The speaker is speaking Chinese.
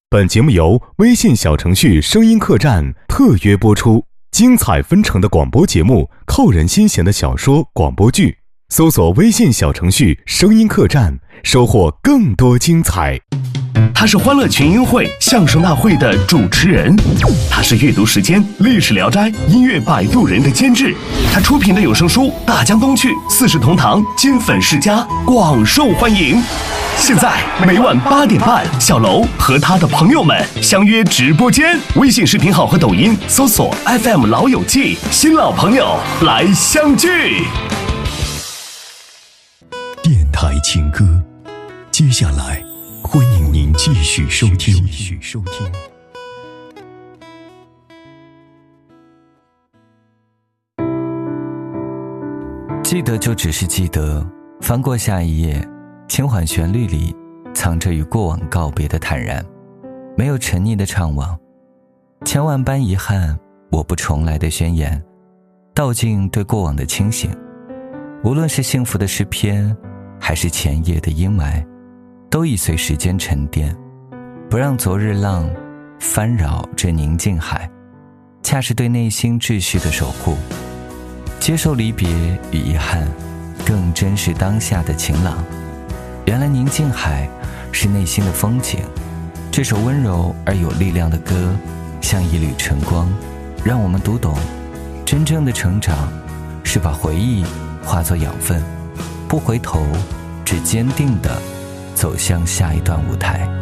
本节目由微信小程序声音客栈特约播出，精彩纷呈的广播节目，扣人心弦的小说广播剧，搜索微信小程序声音客栈，收获更多精彩。 他是欢乐群英会相声大会的主持人，他是阅读时间历史聊斋音乐摆渡人的监制，他出品的有声书《大江东去》四世同堂金粉世家广受欢迎。现在每晚8点半，小楼和他的朋友们相约直播间，微信视频号和抖音搜索 FM 老友记，新老朋友来相聚。 电台情歌，接下来欢迎您继续收听。 记得就只是记得，翻过下一页，轻缓旋律里藏着与过往告别的坦然，没有沉溺的怅惘，千万般遗憾，我不重来的宣言，道尽对过往的清醒。无论是幸福的诗篇，还是前夜的阴霾，都已随时间沉淀，不让昨日浪翻扰这宁静海，恰是对内心秩序的守护。接受离别与遗憾，更珍视当下的晴朗。原来宁静海是内心的风景。这首温柔而有力量的歌，像一缕晨光，让我们读懂真正的成长是把回忆化作养分，不回头，只坚定地走向下一段舞台。